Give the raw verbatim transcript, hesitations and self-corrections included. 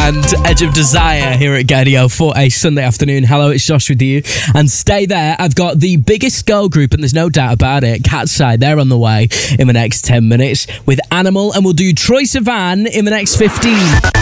and Edge of Desire here at Gadio for a Sunday afternoon. Hello, it's Josh with you. And stay there. I've got the biggest girl group, and there's no doubt about it, Catside. They're on the way in the next ten minutes with Animal, and we'll do Troye Sivan in the next fifteen.